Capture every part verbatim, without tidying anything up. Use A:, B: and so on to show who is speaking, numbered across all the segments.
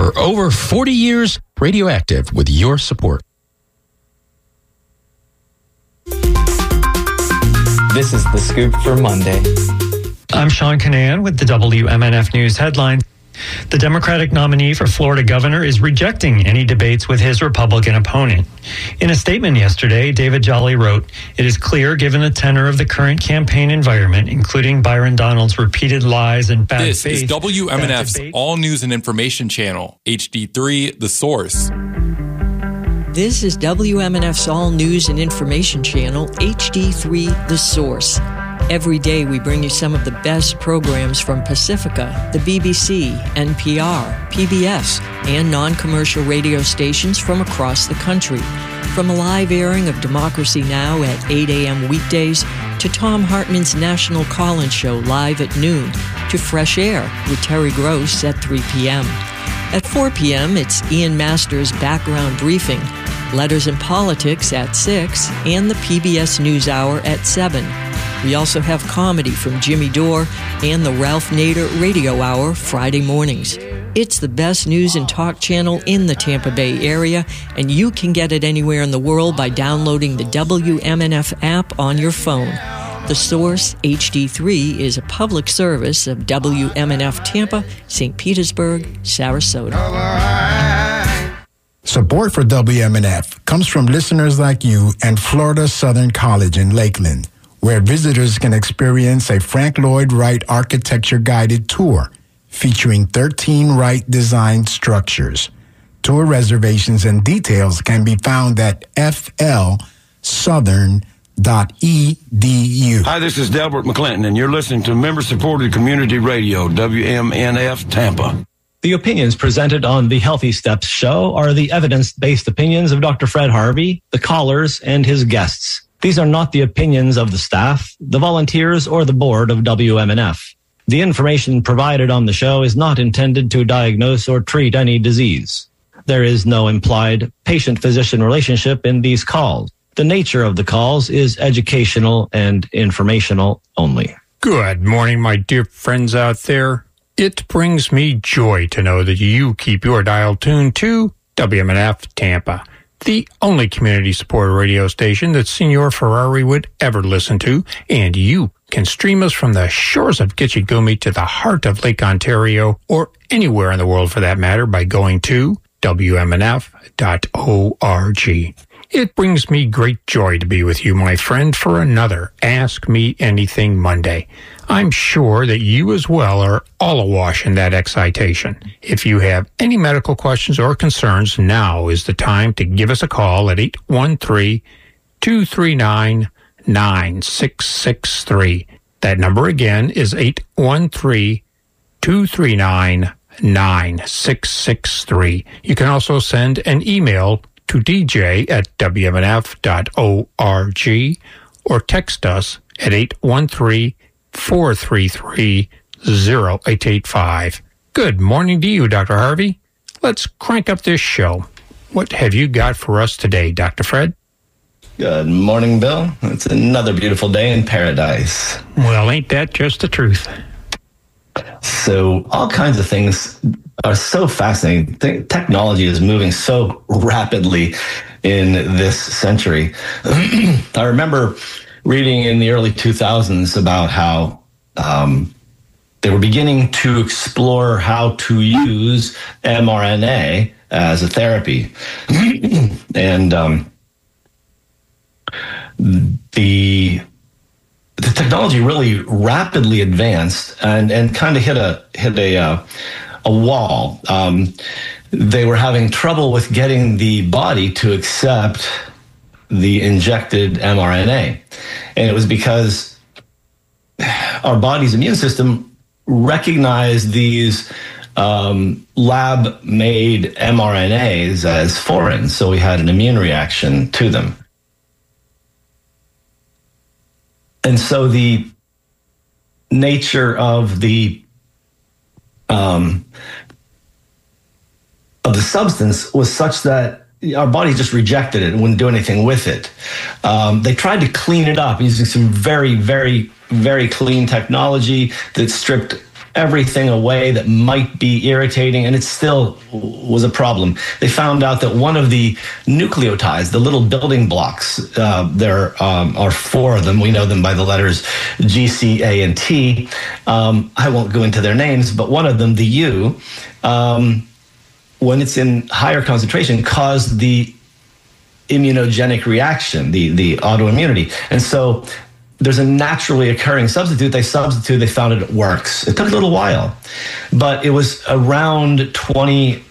A: For over forty years, Radioactive with your support.
B: This is The Scoop for Monday.
C: I'm Sean Canan with the W M N F News headline. The Democratic nominee for Florida governor is rejecting any debates with his Republican opponent. In a statement yesterday, David Jolly wrote, "It is clear, given the tenor of the current campaign environment, including Byron Donald's repeated lies and bad
D: this
C: faith."
D: This is W M N F's All News and Information Channel, H D three, The Source.
E: This is W M N F's All News and Information Channel, H D three, The Source. Every day we bring you some of the best programs from Pacifica, the B B C, N P R, P B S, and non-commercial radio stations from across the country. From a live airing of Democracy Now! At eight a.m. weekdays, to Tom Hartman's National Call-In Show live at noon, to Fresh Air with Terry Gross at three p.m. At four p.m., it's Ian Masters' Background Briefing, Letters and Politics at six, and the P B S NewsHour at seven. We also have comedy from Jimmy Dore and the Ralph Nader Radio Hour Friday mornings. It's the best news and talk channel in the Tampa Bay area, and you can get it anywhere in the world by downloading the W M N F app on your phone. The Source H D three is a public service of W M N F Tampa, Saint Petersburg, Sarasota.
F: Support for W M N F comes from listeners like you and Florida Southern College in Lakeland, where visitors can experience a Frank Lloyd Wright architecture-guided tour featuring thirteen Wright-designed structures. Tour reservations and details can be found at f l southern dot e d u.
G: Hi, this is Delbert McClinton, and you're listening to member-supported community radio, W M N F Tampa.
H: The opinions presented on the Healthy Steps show are the evidence-based opinions of Doctor Fred Harvey, the callers, and his guests. These are not the opinions of the staff, the volunteers, or the board of W M N F. The information provided on the show is not intended to diagnose or treat any disease. There is no implied patient-physician relationship in these calls. The nature of the calls is educational and informational only.
I: Good morning, my dear friends out there. It brings me joy to know that you keep your dial tuned to W M N F Tampa, the only community-supported radio station that Senor Ferrari would ever listen to, and you can stream us from the shores of Gitchigumi to the heart of Lake Ontario, or anywhere in the world for that matter, by going to W M N F dot org. It brings me great joy to be with you, my friend, for another Ask Me Anything Monday. I'm sure that you as well are all awash in that excitation. If you have any medical questions or concerns, now is the time to give us a call at eight one three, two three nine, nine six six three. That number again is eight one three, two three nine, nine six six three. You can also send an email to d j at w m n f dot org or text us at eight one three, four three three, zero eight eight five. Good morning to you, Doctor Harvey. Let's crank up this show. What have you got for us today, Doctor Fred?
H: Good morning, Bill. It's another beautiful day in paradise.
I: Well, ain't that just the truth?
H: So all kinds of things are so fascinating. Te- technology is moving so rapidly in this century. I remember reading in the early two thousands about how um, they were beginning to explore how to use mRNA as a therapy. and um, the the technology really rapidly advanced and, and kind of hit a hit a uh, a wall. Um, they were having trouble with getting the body to accept the injected mRNA, and it was because our body's immune system recognized these um, lab-made mRNAs as foreign, so we had an immune reaction to them. And so the nature of the um, of the substance was such that our body just rejected it and wouldn't do anything with it. Um, they tried to clean it up using some very, very, very clean technology that stripped everything away that might be irritating, and it still was a problem. They found out that one of the nucleotides, the little building blocks, uh, there um, are four of them. We know them by the letters G, C, A, and T. Um, I won't go into their names, but one of them, the U, um, when it's in higher concentration, cause the immunogenic reaction, the, the autoimmunity. And so there's a naturally occurring substitute. They substitute, they found it works. It took a little while, but it was around twenty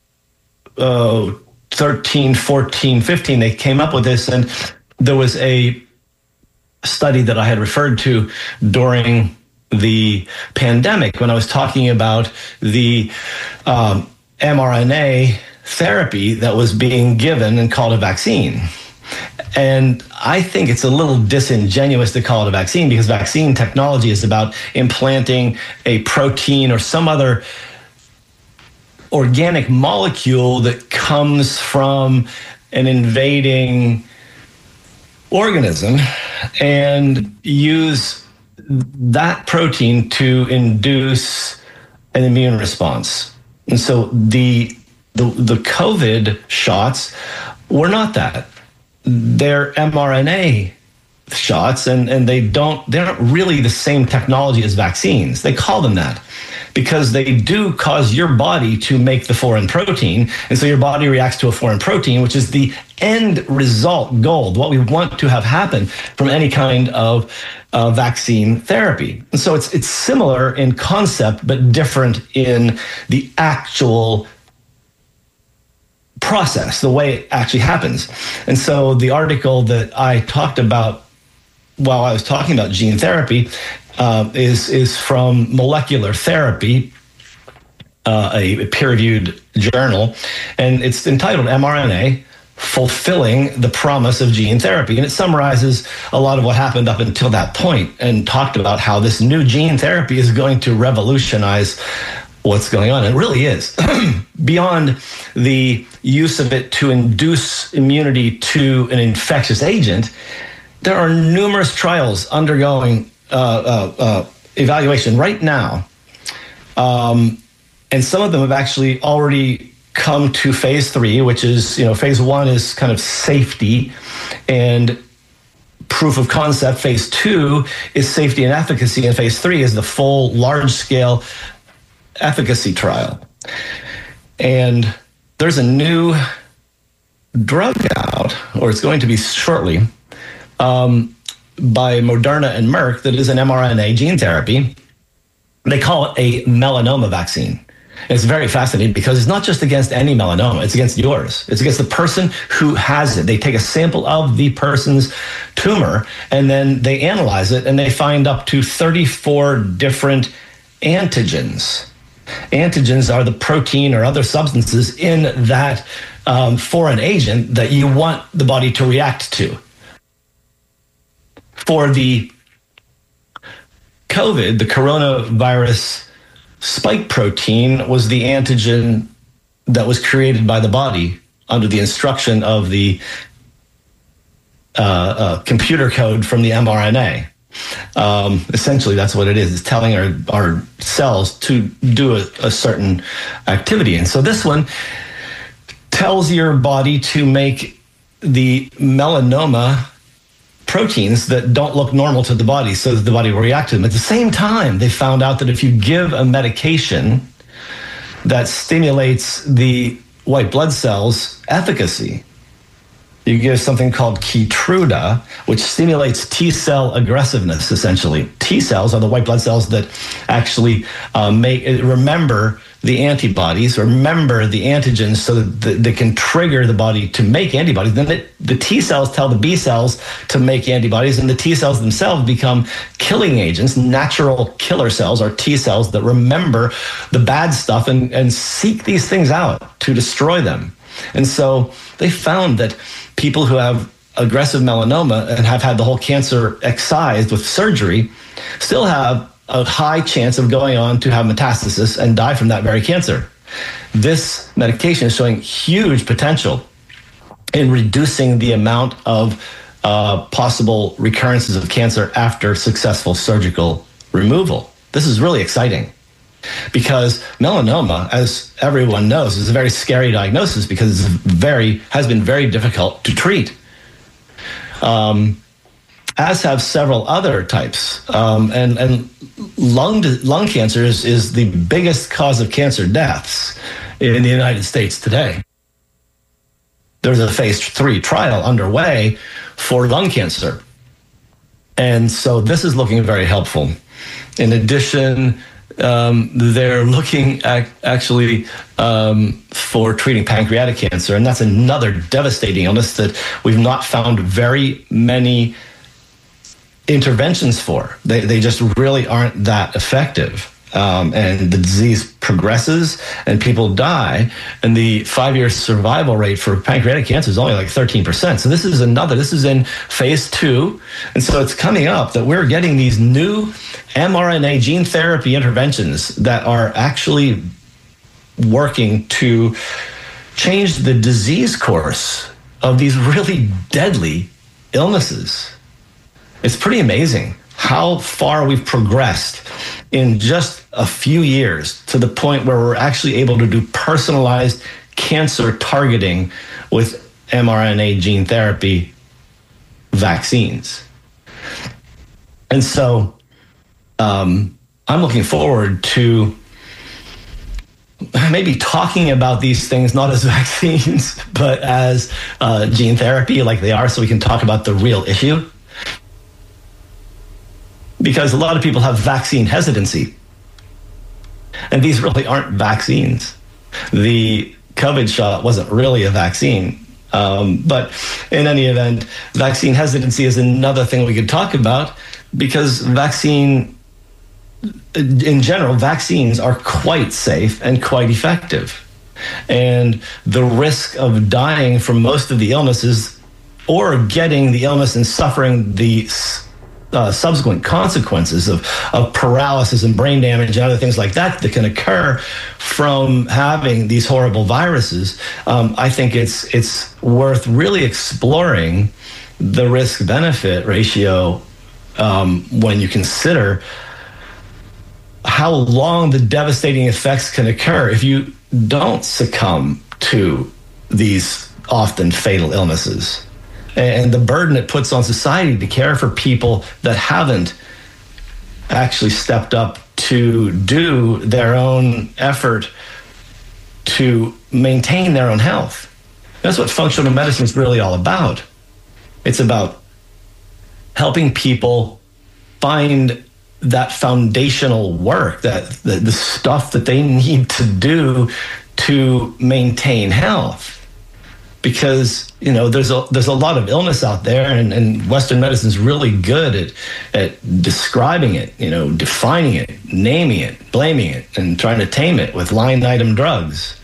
H: thirteen, fourteen, fifteen, they came up with this. And there was a study that I had referred to during the pandemic when I was talking about the um, mRNA therapy that was being given and called a vaccine. And I think it's a little disingenuous to call it a vaccine, because vaccine technology is about implanting a protein or some other organic molecule that comes from an invading organism, and use that protein to induce an immune response. And so the the, the COVID shots were not that. They're mRNA shots, and, and they don't, they're not really the same technology as vaccines. They call them that because they do cause your body to make the foreign protein. And so your body reacts to a foreign protein, which is the end result goal, what we want to have happen from any kind of uh, vaccine therapy. And so it's, it's similar in concept, but different in the actual process, the way it actually happens. And so the article that I talked about while I was talking about gene therapy uh, is, is from Molecular Therapy, uh, a peer-reviewed journal, and it's entitled mRNA, Fulfilling the Promise of Gene Therapy. And it summarizes a lot of what happened up until that point and talked about how this new gene therapy is going to revolutionize what's going on. It really is. Beyond the use of it to induce immunity to an infectious agent, there are numerous trials undergoing uh, uh, uh, evaluation right now. Um, and some of them have actually already come to phase three, which is, you know, phase one is kind of safety and proof of concept. Phase two is safety and efficacy. And phase three is the full large scale efficacy trial. And there's a new drug out, or it's going to be shortly, um, by Moderna and Merck that is an mRNA gene therapy. They call it a melanoma vaccine. It's very fascinating because it's not just against any melanoma, it's against yours. It's against the person who has it. They take a sample of the person's tumor and then they analyze it and they find up to thirty-four different antigens. Antigens are the protein or other substances in that um, foreign agent that you want the body to react to. For the COVID, the coronavirus spike protein was the antigen that was created by the body under the instruction of the uh, uh, computer code from the mRNA. Um, essentially, that's what it is. It's telling our, our cells to do a, a certain activity. And so this one tells your body to make the melanoma proteins that don't look normal to the body so that the body will react to them. At the same time, they found out that if you give a medication that stimulates the white blood cells' efficacy, you give something called Keytruda, which stimulates T-cell aggressiveness, essentially. T-cells are the white blood cells that actually uh, make remember the antibodies, remember the antigens so that they can trigger the body to make antibodies. Then it, the T-cells tell the B-cells to make antibodies, and the T-cells themselves become killing agents. Natural killer cells are T-cells that remember the bad stuff and, and seek these things out to destroy them. And so they found that people who have aggressive melanoma and have had the whole cancer excised with surgery still have a high chance of going on to have metastasis and die from that very cancer. This medication is showing huge potential in reducing the amount of uh, possible recurrences of cancer after successful surgical removal. This is really exciting. Because melanoma, as everyone knows, is a very scary diagnosis because it's very has been very difficult to treat. Um, as have several other types. Um, and and lung lung cancer is, is the biggest cause of cancer deaths in the United States today. There's a phase three trial underway for lung cancer. And so this is looking very helpful. In addition, um, they're looking at actually um, for treating pancreatic cancer, and that's another devastating illness that we've not found very many interventions for. They, they just really aren't that effective. Um, and the disease progresses and people die. And the five-year survival rate for pancreatic cancer is only like thirteen percent. So this is another, this is in phase two. And so it's coming up that we're getting these new mRNA gene therapy interventions that are actually working to change the disease course of these really deadly illnesses. It's pretty amazing how far we've progressed in just a few years to the point where we're actually able to do personalized cancer targeting with mRNA gene therapy vaccines. And so um, I'm looking forward to maybe talking about these things not as vaccines, but as uh, gene therapy like they are, so we can talk about the real issue. Because a lot of people have vaccine hesitancy. And these really aren't vaccines. The COVID shot wasn't really a vaccine. Um, but in any event, vaccine hesitancy is another thing we could talk about, because vaccine, in general, vaccines are quite safe and quite effective. And the risk of dying from most of the illnesses or getting the illness and suffering the Uh, subsequent consequences of, of paralysis and brain damage and other things like that that can occur from having these horrible viruses, um, I think it's it's worth really exploring the risk-benefit ratio um, when you consider how long the devastating effects can occur if you don't succumb to these often fatal illnesses. And the burden it puts on society to care for people that haven't actually stepped up to do their own effort to maintain their own health. That's what functional medicine is really all about. It's about helping people find that foundational work, that the, the stuff that they need to do to maintain health. Because, you know, there's a there's a lot of illness out there, and, and Western medicine is really good at at describing it, you know, defining it, naming it, blaming it, and trying to tame it with line item drugs.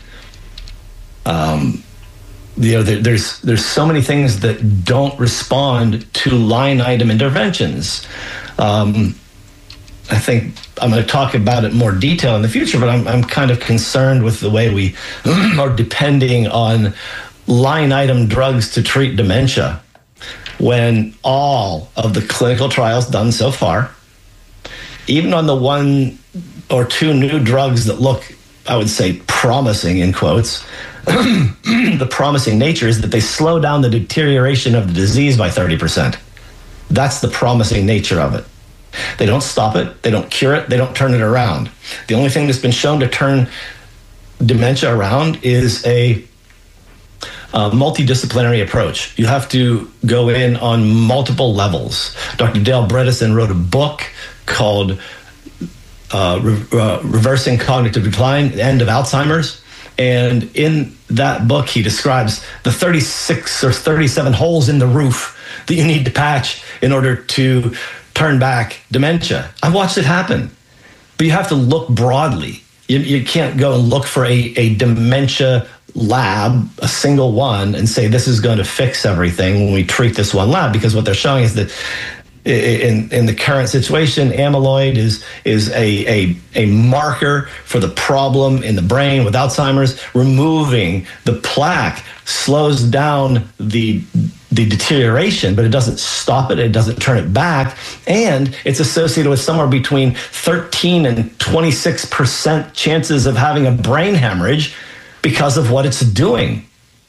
H: Um, you know, there, there's there's so many things that don't respond to line item interventions. Um, I think I'm going to talk about it in more detail in the future, but I'm I'm kind of concerned with the way we are depending on line item drugs to treat dementia, when all of the clinical trials done so far, even on the one or two new drugs that look, I would say, promising in quotes, the promising nature is that they slow down the deterioration of the disease by thirty percent. That's the promising nature of it. They don't stop it, they don't cure it, they don't turn it around. The only thing that's been shown to turn dementia around is a Uh, multidisciplinary approach. You have to go in on multiple levels. Doctor Dale Bredesen wrote a book called uh, Re- uh, Reversing Cognitive Decline, The End of Alzheimer's. And in that book, he describes the thirty-six or thirty-seven holes in the roof that you need to patch in order to turn back dementia. I've watched it happen, but you have to look broadly. You, you can't go and look for a, a dementia lab, a single one, and say this is going to fix everything when we treat this one lab, because what they're showing is that in in the current situation, amyloid is is a a a marker for the problem in the brain with Alzheimer's. Removing the plaque slows down the the deterioration, but it doesn't stop it. It doesn't turn it back. And it's associated with somewhere between thirteen and twenty-six percent chances of having a brain hemorrhage because of what it's doing.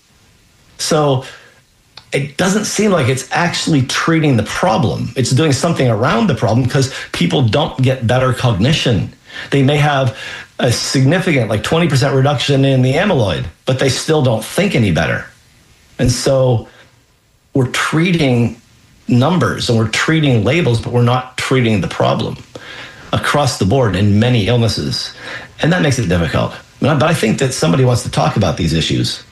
H: So it doesn't seem like it's actually treating the problem. It's doing something around the problem because people don't get better cognition. They may have a significant, like twenty percent reduction in the amyloid, but they still don't think any better. And so we're treating numbers and we're treating labels, but we're not treating the problem across the board in many illnesses. And that makes it difficult. But I think that somebody wants to talk about these issues.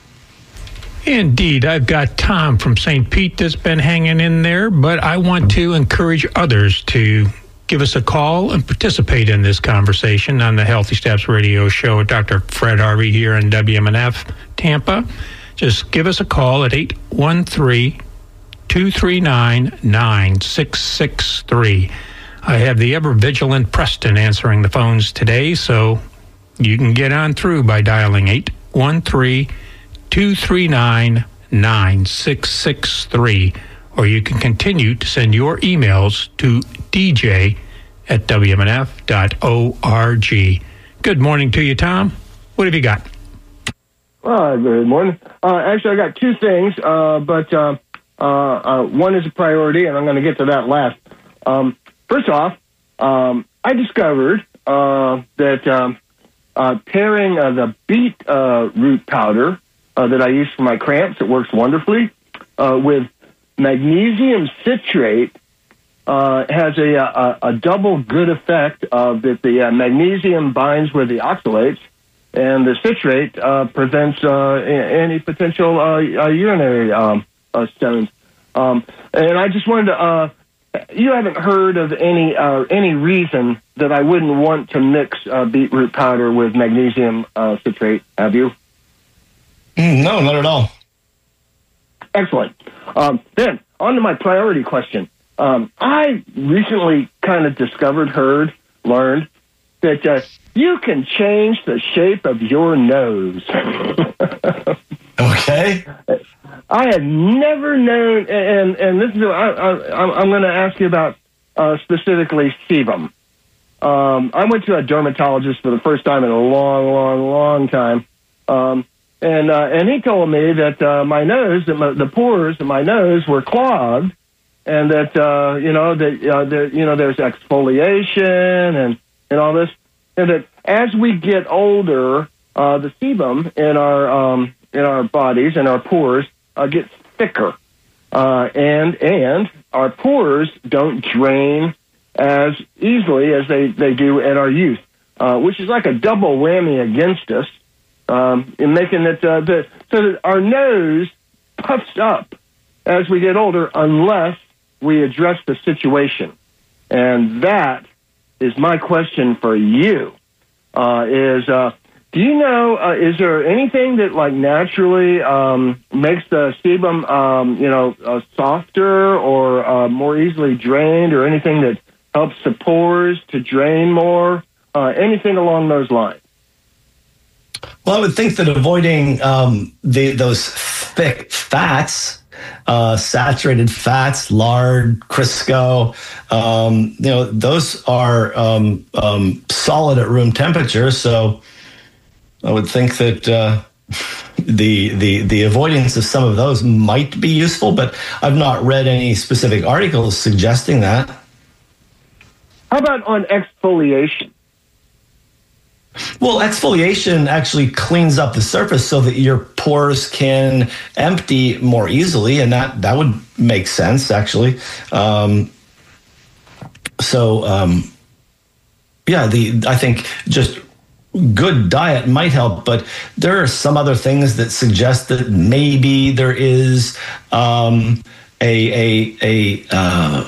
I: Indeed. I've got Tom from Saint Pete that's been hanging in there, but I want to encourage others to give us a call and participate in this conversation on the Healthy Steps Radio Show with Doctor Fred Harvey here in W M N F Tampa. Just give us a call at eight one three, two three nine, nine six six three. I have the ever-vigilant Preston answering the phones today, so you can get on through by dialing eight one three, two three nine, nine six six three, or you can continue to send your emails to d j at w m n f dot org. Good morning to you, Tom. What have you got?
J: Uh, good morning. Uh, actually, I got two things, uh, but uh, uh, uh, one is a priority, and I'm going to get to that last. Um, first off, um, I discovered uh, that um, uh, pairing uh, the beet uh, root powder uh, that I use for my cramps, it works wonderfully, uh, with magnesium citrate uh, has a, a, a double good effect of that the uh, magnesium binds with the oxalates, and the citrate uh, prevents uh, any potential uh, uh, urinary um, uh, stones. Um, and I just wanted to, uh, you haven't heard of any uh, any reason that I wouldn't want to mix uh, beetroot powder with magnesium uh, citrate, have you?
H: Mm, no, not at all.
J: Excellent. Um, then, on to my priority question. Um, I recently kind of discovered, heard, learned that uh, you can change the shape of your nose.
H: Okay.
J: I had never known, and and this is I, I, I'm going to ask you about uh, specifically sebum. Um, I went to a dermatologist for the first time in a long, long, long time, um, and uh, and he told me that uh, my nose, that my, the pores in my nose were clogged, and that uh, you know that uh, there, you know there's exfoliation and and all this. And that as we get older, uh, the sebum in our um, in our bodies and our pores uh, gets thicker, uh, and and our pores don't drain as easily as they, they do in our youth, uh, which is like a double whammy against us, um, in making it uh, the, so that our nose puffs up as we get older, unless we address the situation, and that is my question for you, uh, is, uh, do you know, uh, is there anything that like naturally, um, makes the sebum, um, you know, uh, softer or, uh, more easily drained, or anything that helps the pores to drain more, uh, anything along those lines?
H: Well, I would think that avoiding, um, the, those thick fats, Uh, saturated fats, lard, Crisco, um, you know, those are um, um, solid at room temperature. So I would think that uh, the the the avoidance of some of those might be useful, but I've not read any specific articles suggesting that.
J: How about on exfoliation?
H: Well, exfoliation actually cleans up the surface so that your pores can empty more easily, and that, that would make sense, actually. Um, so, um, yeah, the I think just good diet might help, but there are some other things that suggest that maybe there is um, a a a uh,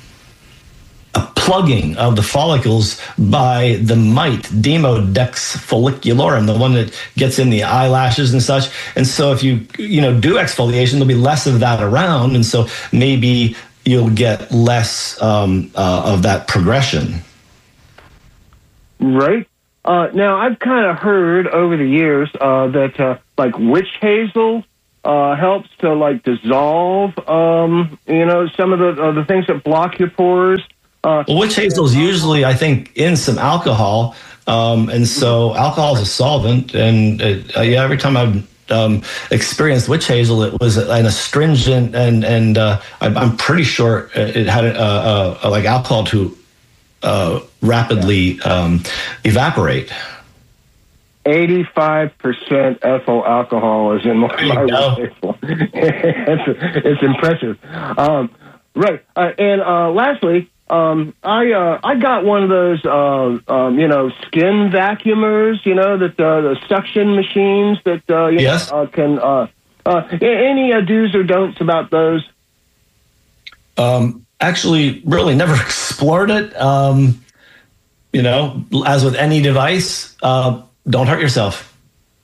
H: a plugging of the follicles by the mite, Demodex follicularum, the one that gets in the eyelashes and such. And so if you, you know, do exfoliation, there'll be less of that around. And so maybe you'll get less um, uh, of that progression.
J: Right. Uh, now, I've kind of heard over the years uh, that uh, like witch hazel uh, helps to like dissolve, um, you know, some of the uh, the things that block your pores. Uh,
H: well, witch hazel is usually, I think, in some alcohol, um, and so alcohol is a solvent. And it, uh, yeah, every time I've um, experienced witch hazel, it was an astringent, and and uh, I'm, I'm pretty sure it had a, a, a, like alcohol to uh, rapidly um, evaporate.
J: eighty-five percent ethyl alcohol is in my witch hazel. it's, it's impressive. Um, right, uh, and uh, lastly. Um, I uh, I got one of those uh, um, you know skin vacuumers, you know that uh, the suction machines that uh, you
H: yes.
J: know, uh, can uh, uh, any uh, do's or don'ts about those?
H: Um, actually, really never explored it. Um, you know, as with any device, uh, don't hurt yourself.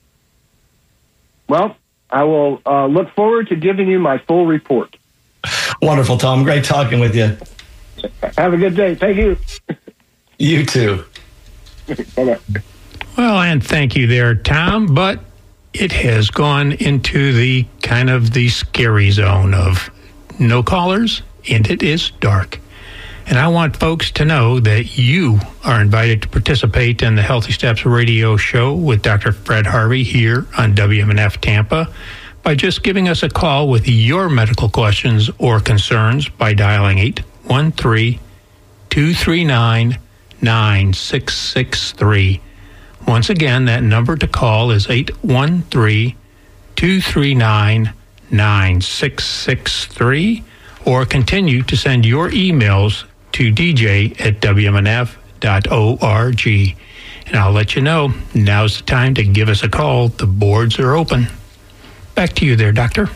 J: Well, I will uh, look forward to giving you my full report.
H: Wonderful, Tom. Great talking with you.
J: Have a good day. Thank you.
H: You too.
J: Bye-bye.
I: Well, and thank you there, Tom. But it has gone into the kind of the scary zone of no callers, and it is dark. And I want folks to know that you are invited to participate in the Healthy Steps Radio Show with Doctor Fred Harvey here on W M N F Tampa by just giving us a call with your medical questions or concerns by dialing eight one three, two three nine, nine six six three. Once again, that number to call is eight one three, two three nine, nine six six three, or continue to send your emails to d j at w m n f dot org. And I'll let you know, now's the time to give us a call. The boards are open. Back to you there, Doctor.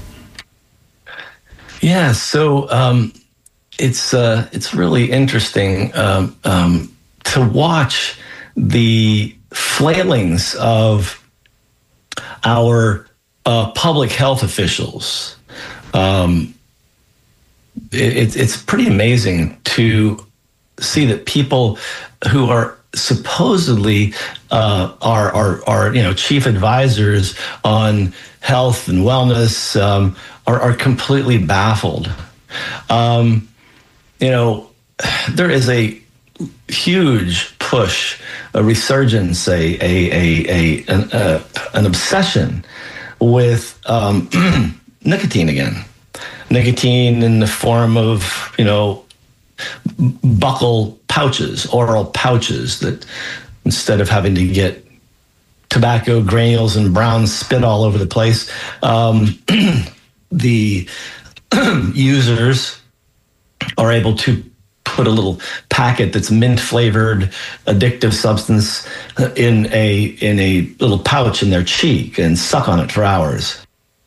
H: Yeah, so um, it's uh, it's really interesting um, um, to watch the flailings of our uh, public health officials. Um, it, it's pretty amazing to see that people who are supposedly uh, are, are are you know chief advisors on health and wellness um, are, are completely baffled. Um, you know, there is a huge push, a resurgence, a a a, a an, uh, an obsession with um, nicotine again. Nicotine in the form of you know buccal pouches, oral pouches that instead of having to get tobacco granules and brown spit all over the place, um, the users are able to put a little packet that's mint flavored addictive substance in a in a little pouch in their cheek and suck on it for hours.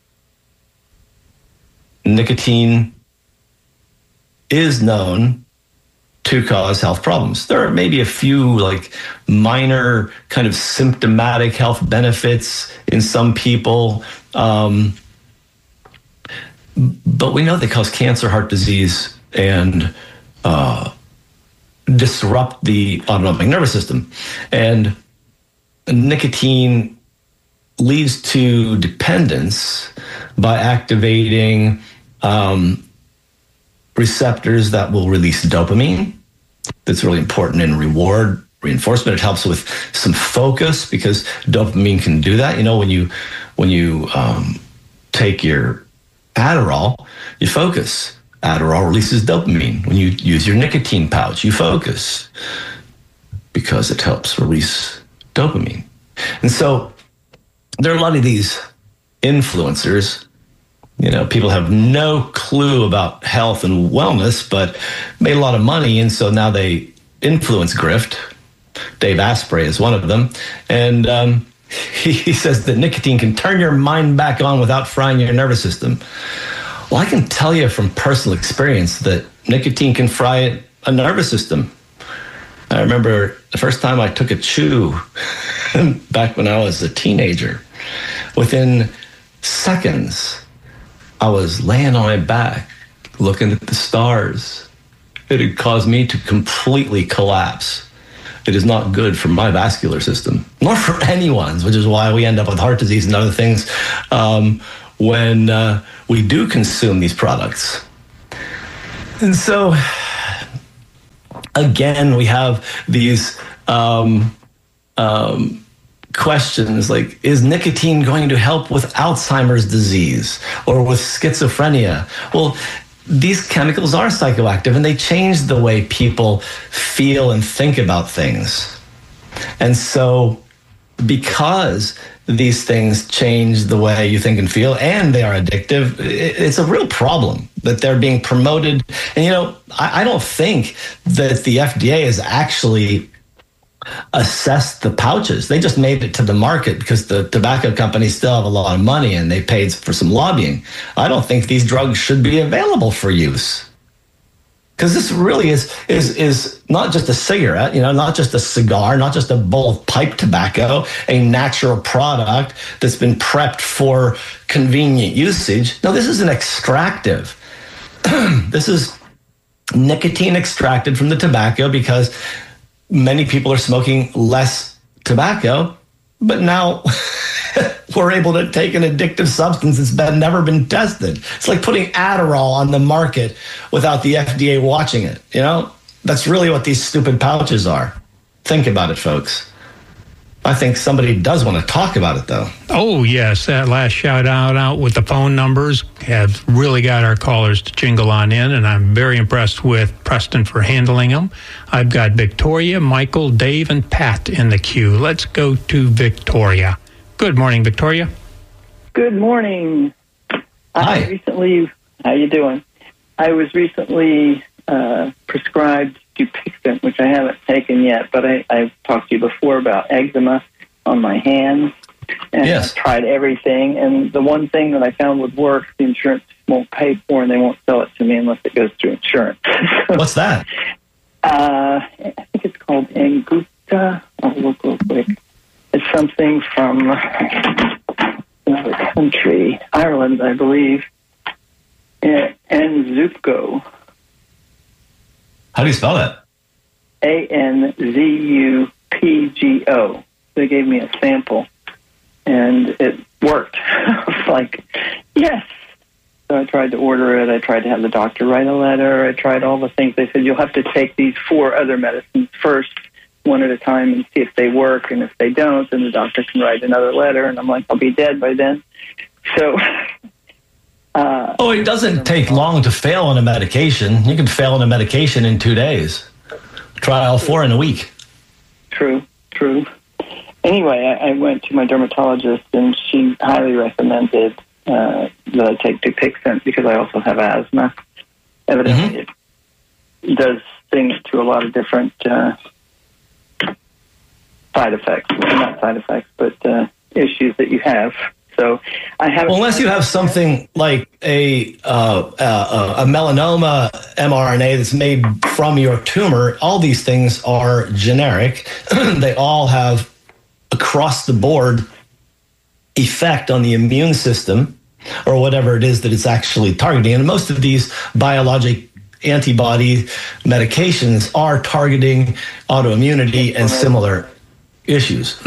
H: Nicotine is known to cause health problems. There are maybe a few like minor kind of symptomatic health benefits in some people, um, but we know they cause cancer, heart disease, and uh, disrupt the autonomic nervous system. And nicotine leads to dependence by activating um, receptors that will release dopamine. That's really important in reward reinforcement. It helps with some focus because dopamine can do that. You know, when you when you um, take your Adderall, you focus. Adderall releases dopamine. When you use your nicotine pouch, you focus because it helps release dopamine. And so there are a lot of these influencers. You know, people have no clue about health and wellness, but made a lot of money, and so now they influence grift. Dave Asprey is one of them, and um, he, he says that nicotine can turn your mind back on without frying your nervous system. Well, I can tell you from personal experience that nicotine can fry a nervous system. I remember the first time I took a chew back when I was a teenager. Within seconds, I was laying on my back, looking at the stars. It had caused me to completely collapse. It is not good for my vascular system, nor for anyone's, which is why we end up with heart disease and other things um, when uh, we do consume these products. And so, again, we have these um, um, questions like, is nicotine going to help with Alzheimer's disease or with schizophrenia? Well, these chemicals are psychoactive and they change the way people feel and think about things. And so because these things change the way you think and feel, and they are addictive, it's a real problem that they're being promoted. And, you know, I, I don't think that the F D A has actually assessed the pouches. They just made it to the market because the tobacco companies still have a lot of money and they paid for some lobbying. I don't think these drugs should be available for use. Because this really is is is not just a cigarette, you know, not just a cigar, not just a bowl of pipe tobacco, a natural product that's been prepped for convenient usage. No, this is an extractive. This is nicotine extracted from the tobacco because many people are smoking less tobacco, but now we're able to take an addictive substance that's been, never been tested. It's like putting Adderall on the market without the F D A watching it. You know, that's really what these stupid pouches are. Think about it, folks. I think somebody does want to talk about it, though.
I: Oh, yes. That last shout out out with the phone numbers have really got our callers to jingle on in, and I'm very impressed with Preston for handling them. I've got Victoria, Michael, Dave, and Pat in the queue. Let's go to Victoria. Good morning, Victoria.
K: Good morning.
H: Hi.
K: I recently, how you doing? I was recently uh, prescribed Dupixent, which I haven't taken yet, but I, I've talked to you before about eczema on my hands. And
H: yes.
K: I've tried everything, and the one thing that I found would work, the insurance won't pay for, and they won't sell it to me unless it goes through insurance.
H: What's that?
K: Uh, I think it's called Anguta. I'll look real quick. It's something from another country, Ireland, I believe. And Anzupco.
H: How do you spell that?
K: A N Z U P G O. They gave me a sample, and it worked. I was like, yes. So I tried to order it. I tried to have the doctor write a letter. I tried all the things. They said, you'll have to take these four other medicines first, one at a time, and see if they work. And if they don't, then the doctor can write another letter. And I'm like, I'll be dead by then. So... Uh,
H: oh, it doesn't take long to fail on a medication. You can fail on a medication in two days. Try all four in a week.
K: True, true. Anyway, I, I went to my dermatologist, and she highly recommended uh, that I take Dupixent because I also have asthma. Evidently, mm-hmm. it does things to a lot of different uh, side effects. Well, not side effects, but uh, issues that you have. So I have.
H: Well, unless you have something like a uh, uh, a melanoma mRNA that's made from your tumor, all these things are generic. They all have across the board effect on the immune system or whatever it is that it's actually targeting. And most of these biologic antibody medications are targeting autoimmunity and similar issues.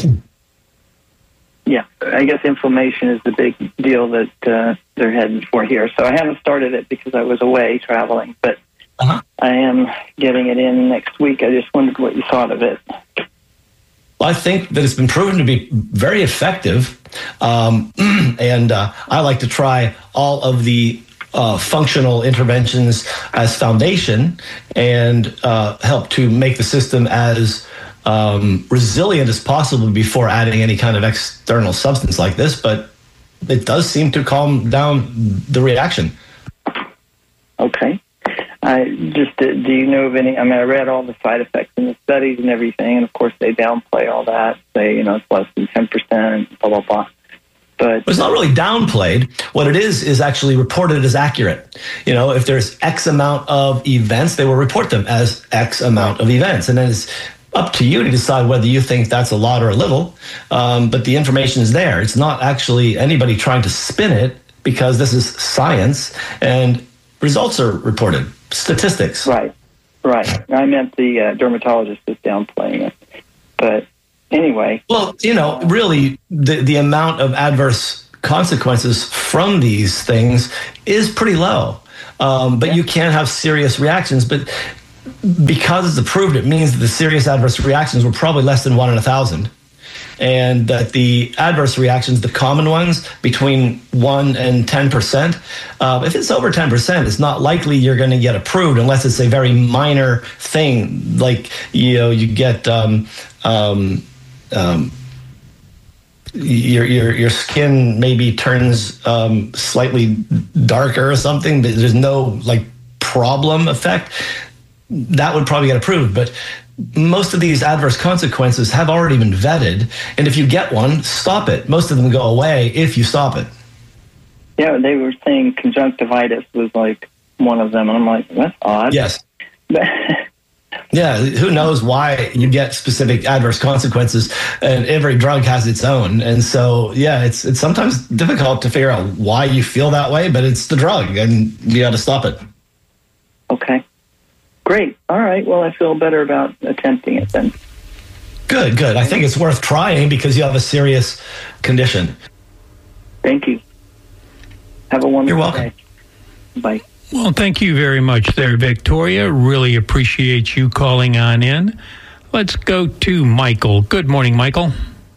K: Yeah, I guess inflammation is the big deal that uh, they're heading for here. So I haven't started it because I was away traveling, but uh-huh. I am getting it in next week. I just wondered what you thought of it.
H: Well, I think that it's been proven to be very effective, um, and uh, I like to try all of the uh, functional interventions as foundation and uh, help to make the system as Um, resilient as possible before adding any kind of external substance like this, but it does seem to calm down the reaction.
K: Okay. I just, uh, do you know of any, I mean, I read all the side effects in the studies and everything, and of course they downplay all that, say, you know, it's less than ten percent, blah, blah, blah. But
H: it's not really downplayed. What it is is actually reported as accurate. You know, if there's X amount of events, they will report them as X amount of events, and then it's up to you to decide whether you think that's a lot or a little, um, but the information is there. It's not actually anybody trying to spin it because this is science and results are reported, statistics.
K: Right, right. I meant the uh, dermatologist is downplaying it. But anyway.
H: Well, you know, really the, the amount of adverse consequences from these things is pretty low. Um, but yeah. you can have serious reactions. But because it's approved, it means that the serious adverse reactions were probably less than one in a thousand. And that the adverse reactions, the common ones, between one and ten percent, uh, if it's over ten percent, it's not likely you're going to get approved unless it's a very minor thing, like, you know, you get um, um, um, your your your skin maybe turns um, slightly darker or something, but there's no like problem effect. That would probably get approved, but most of these adverse consequences have already been vetted, and if you get one, stop it. Most of them go away if you stop it.
K: Yeah, they were saying conjunctivitis was like one of them, and I'm like, that's odd.
H: Yes. Yeah, who knows why you get specific adverse consequences, and every drug has its own. And so, yeah, it's it's sometimes difficult to figure out why you feel that way, but it's the drug, and you got to stop it.
K: Okay. Great. All right. Well, I feel better about attempting it then.
H: Good, good. I think it's worth trying because you have a serious condition.
K: Thank you. Have a wonderful
H: You're welcome.
K: day. Bye.
I: Well, thank you very much there, Victoria. Really appreciate you calling on in. Let's go to Michael. Good morning, Michael.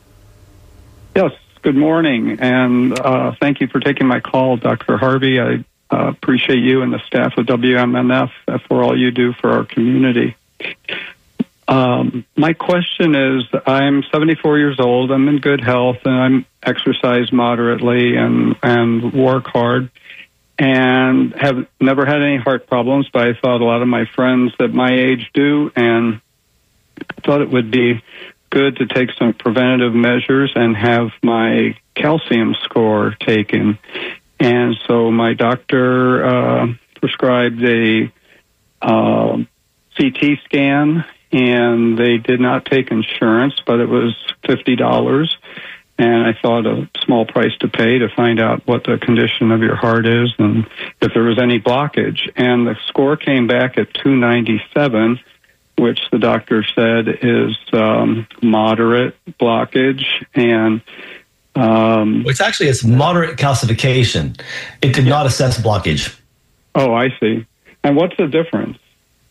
L: Yes, good morning. And uh, thank you for taking my call, Doctor Harvey. I Uh, appreciate you and the staff of W M N F for all you do for our community. Um, my question is, I'm seventy-four years old, I'm in good health, and I'm exercise moderately and, and work hard, and have never had any heart problems, but I thought a lot of my friends at my age do, and thought it would be good to take some preventative measures and have my calcium score taken. And so my doctor uh, prescribed a uh, C T scan, and they did not take insurance, but it was fifty dollars. And I thought a small price to pay to find out what the condition of your heart is and if there was any blockage. And the score came back at two ninety-seven, which the doctor said is um, moderate blockage. And Um,
H: Which actually is moderate calcification. It did not assess blockage.
L: Oh, I see. And what's the difference?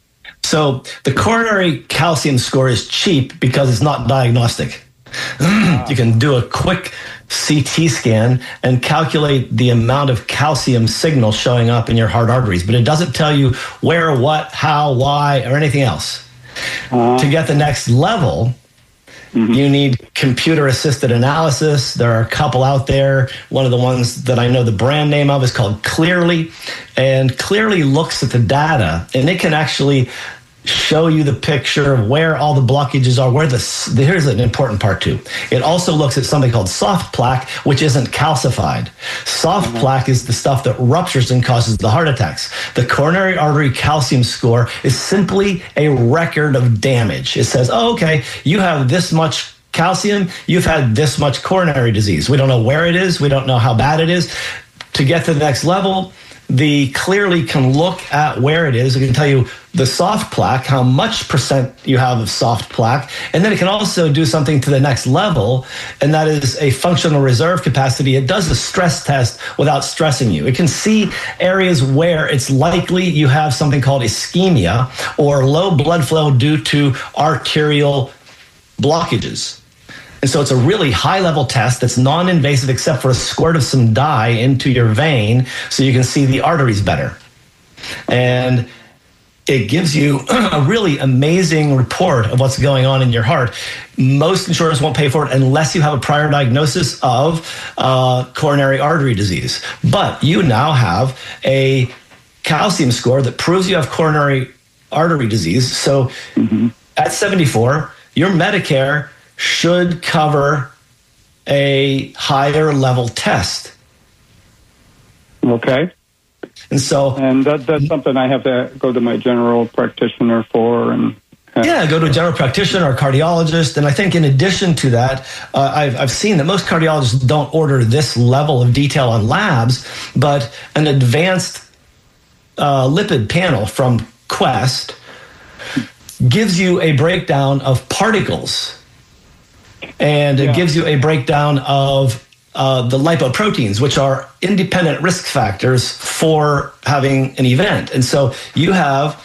H: So the coronary calcium score is cheap because it's not diagnostic. Ah. You can do a quick C T scan and calculate the amount of calcium signal showing up in your heart arteries, but it doesn't tell you where, what, how, why, or anything else. Uh, to get the next level, mm-hmm. you need computer-assisted analysis. There are a couple out there. One of the ones that I know the brand name of is called Clearly, and Clearly looks at the data, and it can actually show you the picture of where all the blockages are, where the, here's an important part too. It also looks at something called soft plaque, which isn't calcified. Soft mm-hmm. plaque is the stuff that ruptures and causes the heart attacks. The coronary artery calcium score is simply a record of damage. It says, oh, okay, you have this much calcium, you've had this much coronary disease. We don't know where it is. We don't know how bad it is. To get to the next level, the Clearly can look at where it is. It can tell you the soft plaque, how much percent you have of soft plaque, and then it can also do something to the next level, and that is a functional reserve capacity. It does a stress test without stressing you. It can see areas where it's likely you have something called ischemia or low blood flow due to arterial blockages. And so it's a really high-level test that's non-invasive except for a squirt of some dye into your vein so you can see the arteries better. And it gives you a really amazing report of what's going on in your heart. Most insurers won't pay for it unless you have a prior diagnosis of uh, coronary artery disease. But you now have a calcium score that proves you have coronary artery disease. So mm-hmm. at seventy-four, your Medicare should cover a higher level test.
L: Okay.
H: And so,
L: and that, that's something I have to go to my general practitioner for. And uh,
H: yeah, go to a general practitioner or cardiologist. And I think in addition to that, uh, I've, I've seen that most cardiologists don't order this level of detail on labs, but an advanced uh, lipid panel from Quest gives you a breakdown of particles. And it yeah. gives you a breakdown of uh, the lipoproteins, which are independent risk factors for having an event. And so you have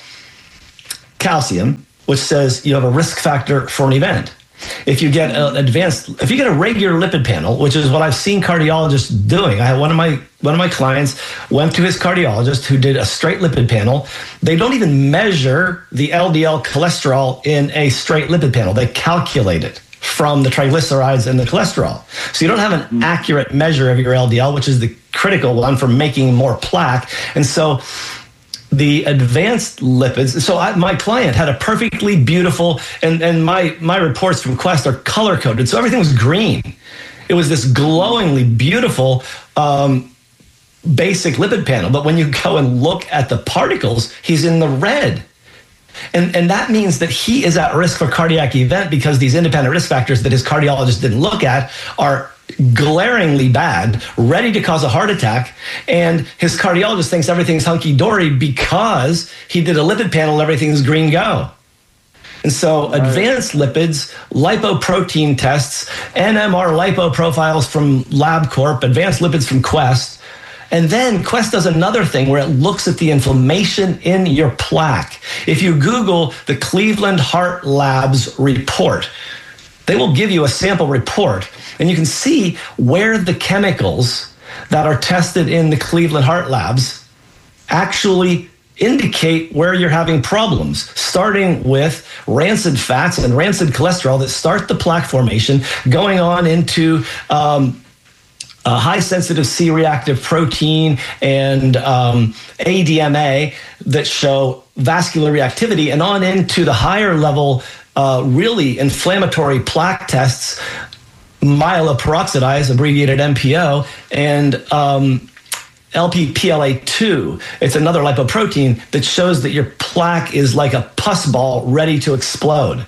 H: calcium, which says you have a risk factor for an event. If you get an advanced, if you get a regular lipid panel, which is what I've seen cardiologists doing. I had one of my one of my clients went to his cardiologist who did a straight lipid panel. They don't even measure the L D L cholesterol in a straight lipid panel. They calculate it from the triglycerides and the cholesterol. So you don't have an accurate measure of your L D L, which is the critical one for making more plaque. And so the advanced lipids, so I, my client had a perfectly beautiful, and, and my, my reports from Quest are color-coded, so everything was green. It was this glowingly beautiful um, basic lipid panel, but when you go and look at the particles, he's in the red. And, and that means that he is at risk for cardiac event because these independent risk factors that his cardiologist didn't look at are glaringly bad, ready to cause a heart attack, and his cardiologist thinks everything's hunky-dory because he did a lipid panel and everything's green go. And so right. Advanced lipids, lipoprotein tests, N M R lipo profiles from LabCorp, advanced lipids from Quest, and then Quest does another thing where it looks at the inflammation in your plaque. If you Google the Cleveland Heart Labs report, they will give you a sample report, and you can see where the chemicals that are tested in the Cleveland Heart Labs actually indicate where you're having problems, starting with rancid fats and rancid cholesterol that start the plaque formation, going on into um, a high-sensitive C-reactive protein and um, A D M A that show vascular reactivity, and on into the higher level Uh, really inflammatory plaque tests, myeloperoxidase, abbreviated M P O, and um, L P P L A two. It's another lipoprotein that shows that your plaque is like a pus ball ready to explode.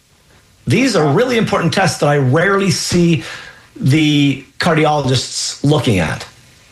H: These are really important tests that I rarely see the cardiologists looking at.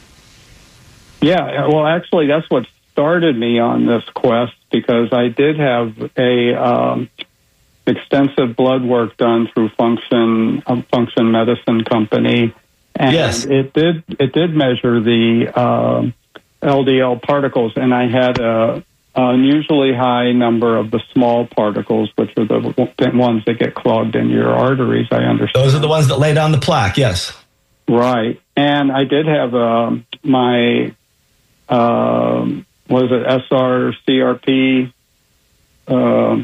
L: Yeah, well, actually, that's what started me on this quest, because I did have a um, extensive blood work done through Function um, Function Medicine Company, and
H: yes.
L: it did it did measure the uh, L D L particles, and I had a unusually high number of the small particles, which are the ones that get clogged in your arteries. I understand.
H: Those are the ones that lay down the plaque. Yes,
L: right. And I did have uh, my uh, was it S R C R P. Um,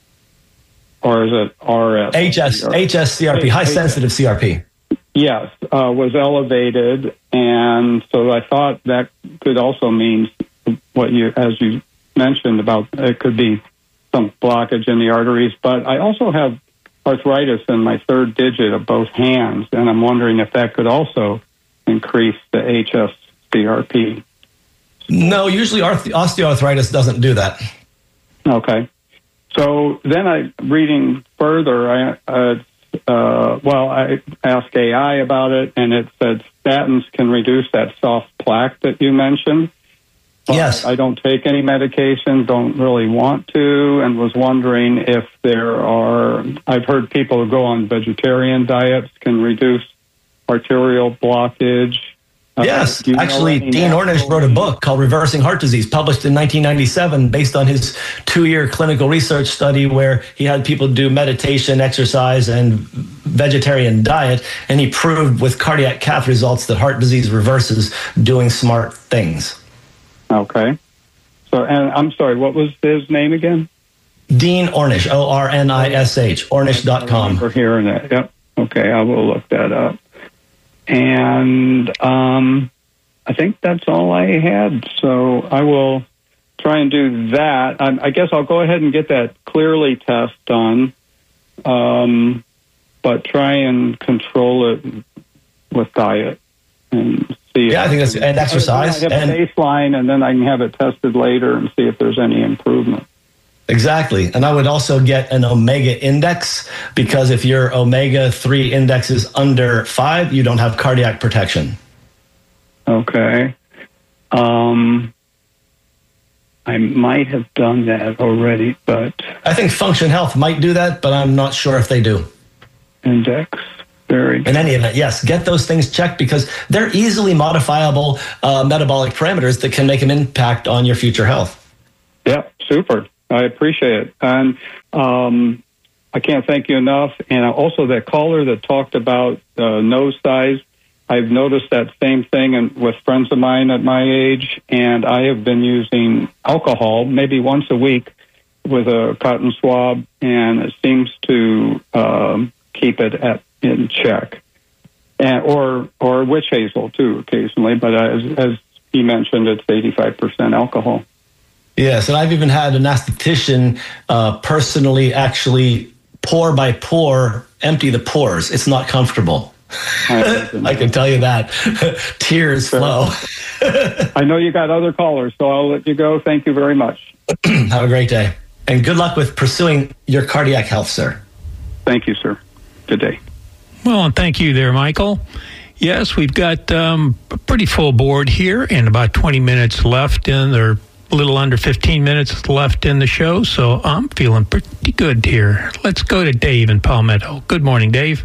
L: Or is it R S?
H: H S, H S C R P, high sensitive C R P.
L: Yes, uh, was elevated, and so I thought that could also mean what you, as you mentioned about it could be some blockage in the arteries. But I also have arthritis in my third digit of both hands, and I'm wondering if that could also increase the H S C R P.
H: No, usually osteoarthritis doesn't do that.
L: Okay. So then I, reading further, I, uh, uh, well, I asked A I about it, and it said statins can reduce that soft plaque that you mentioned. But
H: yes.
L: I don't take any medication, don't really want to, and was wondering if there are, I've heard people who go on vegetarian diets can reduce arterial blockage.
H: Yes, uh, actually, Dean Ornish wrote a book called Reversing Heart Disease, published in nineteen ninety-seven, based on his two-year clinical research study where he had people do meditation, exercise, and vegetarian diet, and he proved with cardiac cath results that heart disease reverses doing smart things.
L: Okay. So, and I'm sorry, what was his name again?
H: Dean Ornish, O R N I S H, ornish dot com.
L: I remember hearing that. Yep. Okay, I will look that up. And um, I think that's all I had. So I will try and do that. I, I guess I'll go ahead and get that Clearly test done, um, but try and control it with diet and see.
H: Yeah, I think that's and exercise.
L: I have
H: and,
L: a baseline, and then I can have it tested later and see if there's any improvement.
H: Exactly. And I would also get an omega index, because if your omega three index is under five, you don't have cardiac protection.
L: Okay. Um, I might have done that already, but...
H: I think Function Health might do that, but I'm not sure if they do.
L: Index. Very.
H: In any event, yes, get those things checked because they're easily modifiable uh, metabolic parameters that can make an impact on your future health.
L: Yeah, super. I appreciate it. And um, I can't thank you enough. And also that caller that talked about uh, nose size, I've noticed that same thing and with friends of mine at my age, and I have been using alcohol maybe once a week with a cotton swab, and it seems to um, keep it at in check. And, or or witch hazel, too, occasionally. But as, as he mentioned, it's eighty-five percent alcohol.
H: Yes, and I've even had an esthetician uh, personally actually pour by pour empty the pores. It's not comfortable. I can tell you that. Tears flow.
L: I know you got other callers, so I'll let you go. Thank you very much.
H: Have a great day. And good luck with pursuing your cardiac health, sir.
L: Thank you, sir. Good day.
I: Well, and thank you there, Michael. Yes, we've got um, a pretty full board here and about twenty minutes left in, or a little under fifteen minutes left in the show, so I'm feeling pretty good here. Let's go to Dave in Palmetto. Good morning, Dave.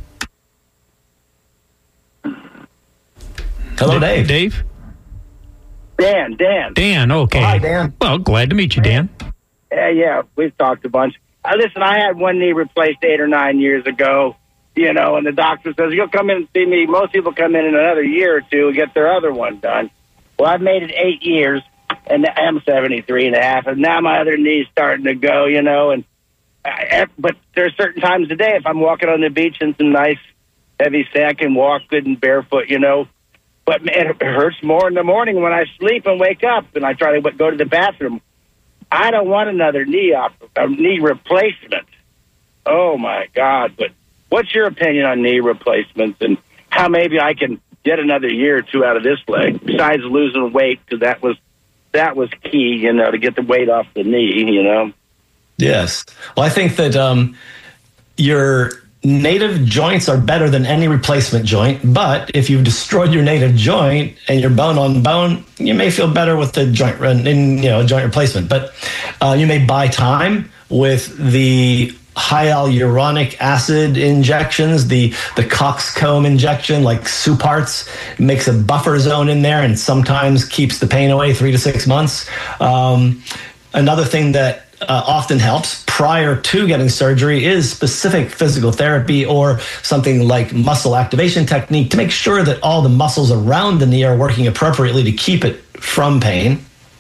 H: Hello, Dave.
I: Dave?
M: Dan, Dan.
I: Dan, okay.
M: Oh, hi, Dan.
I: Well, glad to meet you, Dan.
M: Yeah, yeah, we've talked a bunch. Uh, listen, I had one knee replaced eight or nine years ago, you know, and the doctor says, you'll come in and see me. Most people come in in another year or two and get their other one done. Well, I've made it eight years, and I'm seventy-three and a half, and now my other knee's starting to go, you know, and I, but there's certain times a day if I'm walking on the beach in some nice heavy sand, I can walk good and barefoot, you know. But it hurts more in the morning when I sleep and wake up, and I try to go to the bathroom. I don't want another knee op- a knee replacement. Oh, my God. But what's your opinion on knee replacements and how maybe I can get another year or two out of this leg, besides losing weight, because that was, that was key, you know, to get the weight off the knee, you know?
H: Yes. Well, I think that um, your native joints are better than any replacement joint, but if you've destroyed your native joint and you're bone on bone, you may feel better with the joint, in, you know, joint replacement. But uh, you may buy time with the hyaluronic acid injections, the the coxcomb injection, like Supartz, makes a buffer zone in there and sometimes keeps the pain away three to six months. Um, another thing that Uh, often helps prior to getting surgery is specific physical therapy or something like muscle activation technique to make sure that all the muscles around the knee are working appropriately to keep it from pain.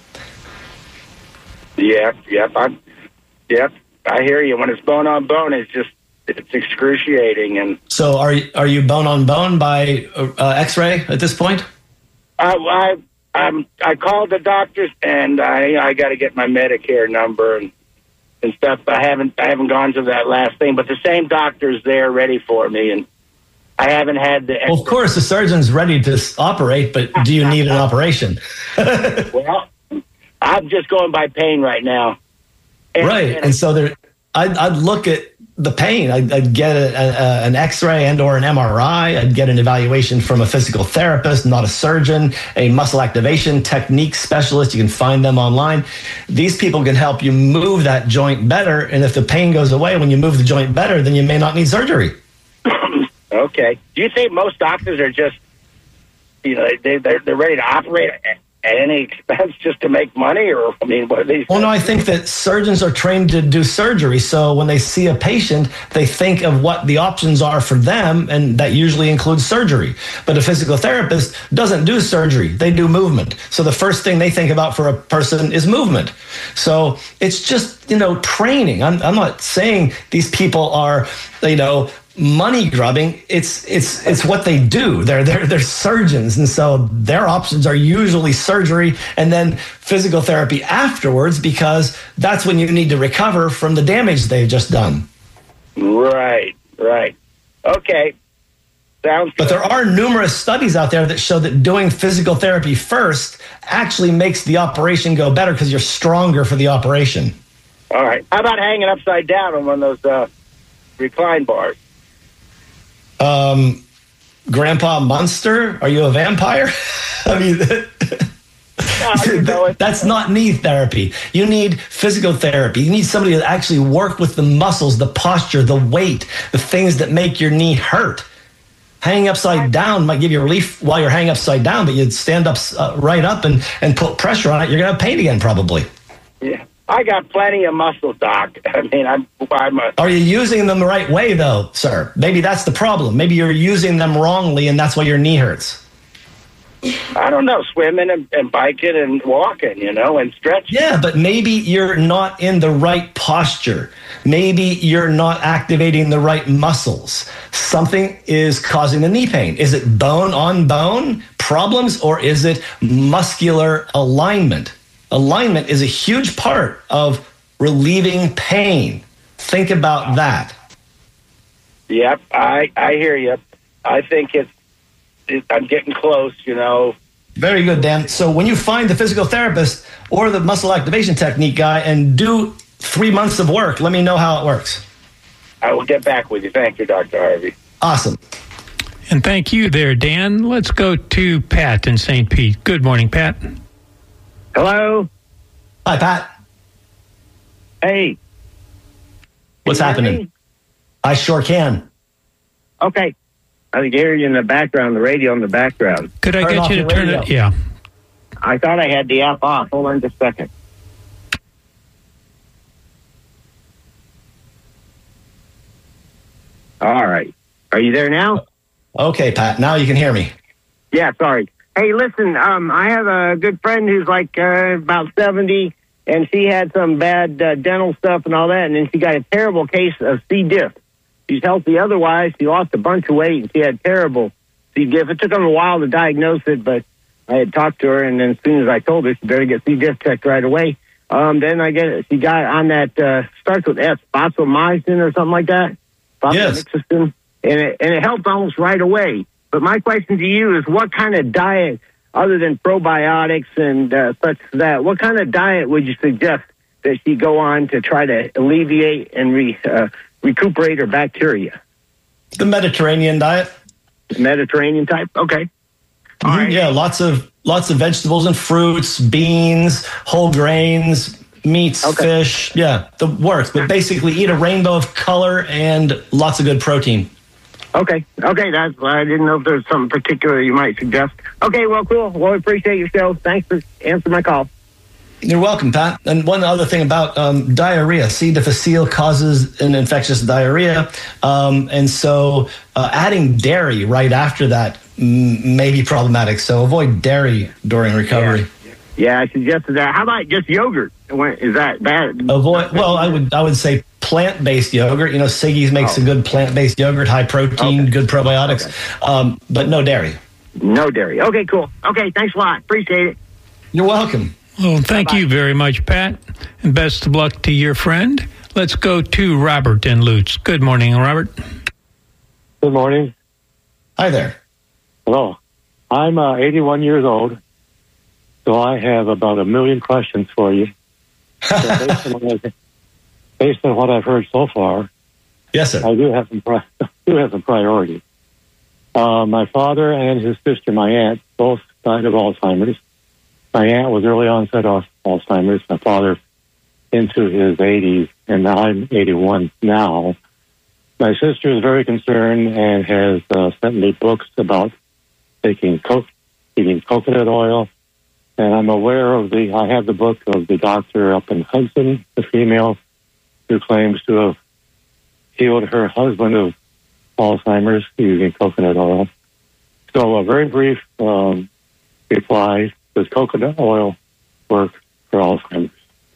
M: Yep, yep, I'm, yep. I hear you. When it's bone on bone, it's just it's excruciating. And
H: so, are are you bone on bone by uh, X-ray at this point?
M: I I I'm, I called the doctors, and I I got to get my Medicare number and and stuff. I haven't I haven't gone to that last thing, but the same doctor's there ready for me, and I haven't had the.
H: Well, of course, the surgeon's ready to operate, but do you need an operation?
M: Well, I'm just going by pain right now.
H: And, right, and, and so there, I'd, I'd look at the pain. I'd, I'd get a, a, an X-ray and or an M R I. I'd get an evaluation from a physical therapist, not a surgeon, a muscle activation technique specialist. You can find them online. These people can help you move that joint better. And if the pain goes away when you move the joint better, then you may not need surgery.
M: Okay. Do you think most doctors are just, you know, they, they're, they're ready to operate at any expense just to make money? Or, I mean, what are these?
H: Well, no, I think that surgeons are trained to do surgery. So when they see a patient, they think of what the options are for them, and that usually includes surgery. But a physical therapist doesn't do surgery. They do movement. So the first thing they think about for a person is movement. So it's just, you know, training. I'm, I'm not saying these people are, you know, money grubbing. It's it's it's what they do. They're they're they're surgeons, and so their options are usually surgery and then physical therapy afterwards, because that's when you need to recover from the damage they've just done.
M: Right, right. Okay. Sounds good.
H: But there are numerous studies out there that show that doing physical therapy first actually makes the operation go better because you're stronger for the operation.
M: All right. How about hanging upside down on one of those uh, recline bars?
H: Um, Grandpa Munster, are you a vampire? I mean, no, that's not knee therapy. You need physical therapy. You need somebody to actually work with the muscles, the posture, the weight, the things that make your knee hurt. hanging upside down might give you relief while you're hanging upside down, but you'd stand up uh, right up and, and put pressure on it, you're going to have pain again probably.
M: Yeah. I got plenty of muscle, Doc. I mean, I'm, I'm a...
H: Are you using them the right way, though, sir? Maybe that's the problem. Maybe you're using them wrongly, and that's why your knee hurts.
M: I don't know, swimming and, and biking and walking, you know, and stretching.
H: Yeah, but maybe you're not in the right posture. Maybe you're not activating the right muscles. Something is causing the knee pain. Is it bone on bone problems, or is it muscular alignment? Alignment is a huge part of relieving pain. Think about that.
M: Yep, I, I hear you. I think it's, it, I'm getting close, you know.
H: Very good, Dan. So when you find the physical therapist or the muscle activation technique guy and do three months of work, let me know how it works.
M: I will get back with you. Thank you, Doctor Harvey.
H: Awesome.
I: And thank you there, Dan. Let's go to Pat in Saint Pete. Good morning, Pat.
M: Hello.
H: Hi, Pat.
M: Hey.
H: What's happening? I sure can.
M: Okay. I can hear you in the background, the radio in the background.
I: Could I
M: Turn
I: get you to turn
M: radio.
I: it? Yeah.
M: I thought I had the app off. Hold on just a second. All right. Are you there now?
H: Okay, Pat. Now you can hear me.
M: Yeah, sorry. Hey, listen, um, I have a good friend who's like uh, about seventy, and she had some bad uh, dental stuff and all that, and then she got a terrible case of C. diff. She's healthy otherwise. She lost a bunch of weight, and she had terrible C. diff. It took them a while to diagnose it, but I had talked to her, and then as soon as I told her, she better get C. diff checked right away. Um, then I get she got on that, uh, starts with S, fosfomycin or something like that.
H: Yes.
M: And it, and it helped almost right away. But my question to you is, what kind of diet, other than probiotics and uh, such as that, what kind of diet would you suggest that she go on to try to alleviate and re, uh, recuperate her bacteria?
H: The Mediterranean diet.
M: Mediterranean type? Okay.
H: Mm-hmm. All right. Yeah, lots of lots of vegetables and fruits, beans, whole grains, meats, okay. Fish. Yeah, the works. But basically eat a rainbow of color and lots of good protein.
M: Okay. Okay, that's I didn't know if there's something particular you might suggest. Okay, well, cool. Well, I appreciate your show. Thanks for answering my call.
H: You're welcome, Pat. And one other thing about um, diarrhea. C. difficile causes an infectious diarrhea. Um, and so uh, adding dairy right after that m- may be problematic. So avoid dairy during recovery.
M: Yeah. Yeah, I suggested that. How about just yogurt? Is that bad?
H: Avoid. Well, I would I would say plant-based yogurt. You know, Siggy's makes oh. a good plant-based yogurt, high protein, okay. good probiotics, okay. um, but no dairy.
M: No dairy. Okay, cool. Okay, thanks a lot. Appreciate it.
H: You're welcome.
I: Well, thank Bye-bye. you very much, Pat, and best of luck to your friend. Let's go to Robert in Lutz. Good morning, Robert.
N: Good morning.
H: Hi there.
N: Hello. I'm uh, eighty-one years old. So I have about a million questions for you. So based, on what I, based on what I've heard so far,
H: yes, sir.
N: I do have some pri- do have some priorities. Uh, my father and his sister, my aunt, both died of Alzheimer's. My aunt was early onset of Alzheimer's. My father into his eighties, and I'm eighty-one now. My sister is very concerned and has uh, sent me books about taking co- eating coconut oil. And I'm aware of the, I have the book of the doctor up in Hudson, the female, who claims to have healed her husband of Alzheimer's using coconut oil. So a very brief um, reply, does coconut oil work for Alzheimer's?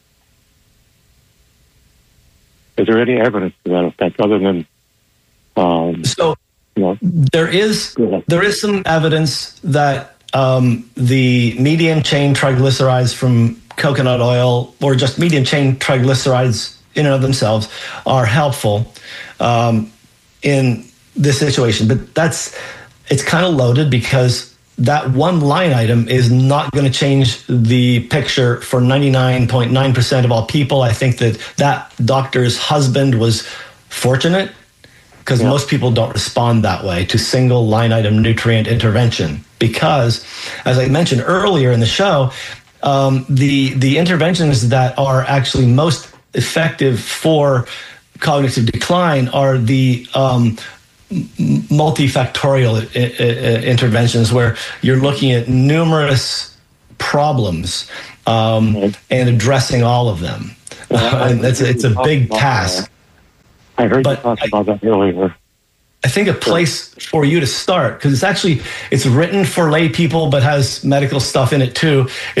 N: Is there any evidence to that effect other than... Um,
H: so you know, there is there is some evidence that Um, the medium chain triglycerides from coconut oil, or just medium chain triglycerides in and of themselves, are helpful um, in this situation. But that's it's kind of loaded, because that one line item is not going to change the picture for ninety-nine point nine percent of all people. I think that that doctor's husband was fortunate, because yeah. most people don't respond that way to single line item nutrient intervention. Because, as I mentioned earlier in the show, um, the the interventions that are actually most effective for cognitive decline are the um, multifactorial I- I- interventions where you're looking at numerous problems um, and addressing all of them. Uh, and it's, it's a big task.
N: I heard
H: but
N: you talk about that earlier.
H: I think a place for you to start, because it's actually, it's written for lay people, but has medical stuff in it too.